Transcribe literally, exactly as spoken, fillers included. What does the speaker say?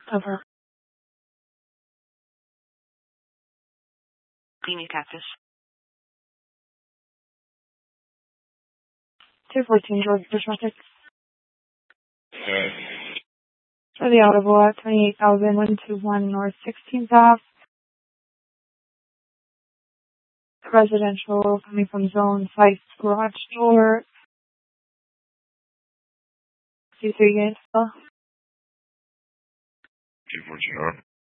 Over. Beanie Cactus. two fourteen George Bush Market. Okay. For the audible at twenty-eight thousand one twenty-one North sixteenth Ave. Residential coming from zone site garage door. C three units. two fourteen